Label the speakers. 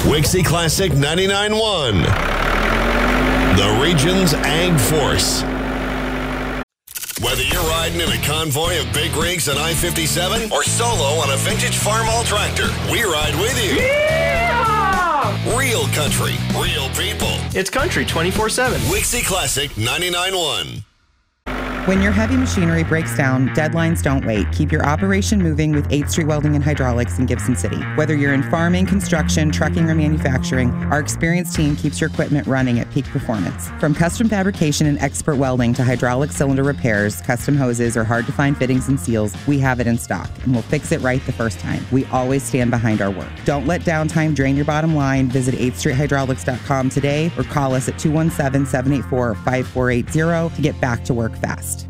Speaker 1: Wixie Classic 99.1. The region's Ag Force. Whether you're riding in a convoy of big rigs on I-57 or solo on a vintage Farmall tractor, we ride with you.
Speaker 2: Yeah!
Speaker 1: Real country, real people.
Speaker 2: It's country 24/7.
Speaker 1: Wixie Classic 99.1.
Speaker 3: When your heavy machinery breaks down, deadlines don't wait. Keep your operation moving with 8th Street Welding and Hydraulics in Gibson City. Whether you're in farming, construction, trucking, or manufacturing, our experienced team keeps your equipment running at peak performance. From custom fabrication and expert welding to hydraulic cylinder repairs, custom hoses, or hard-to-find fittings and seals, we have it in stock, and we'll fix it right the first time. We always stand behind our work. Don't let downtime drain your bottom line. Visit 8thstreethydraulics.com today or call us at 217-784-5480 to get back to work fast.